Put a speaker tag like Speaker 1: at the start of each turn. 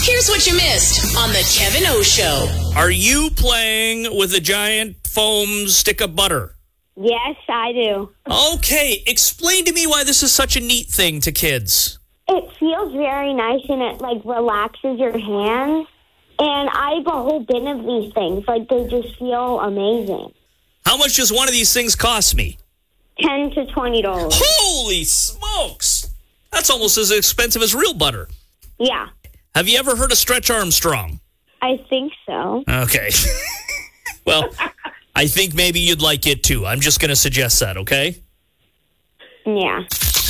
Speaker 1: Here's what you missed on the Kevin O Show.
Speaker 2: Are you playing with a giant foam stick of butter?
Speaker 3: Yes, I do.
Speaker 2: Okay, explain to me why this is such a neat thing to kids.
Speaker 3: It feels very nice and it relaxes your hands. And I have a whole bin of these things. They just feel amazing.
Speaker 2: How much does one of these things cost me?
Speaker 3: $10 to $20.
Speaker 2: Holy smokes! That's almost as expensive as real butter.
Speaker 3: Yeah.
Speaker 2: Have you ever heard of Stretch Armstrong?
Speaker 3: I think so.
Speaker 2: Okay. Well, I think maybe you'd like it too. I'm just going to suggest that, okay?
Speaker 3: Yeah.